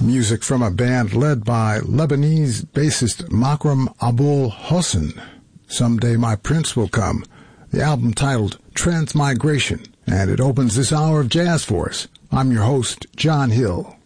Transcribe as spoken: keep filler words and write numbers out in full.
Music from a band led by Lebanese bassist Makram Abul Hossein. Someday My Prince Will Come. The album titled Transmigration. And it opens this hour of jazz for us. I'm your host, John Hill.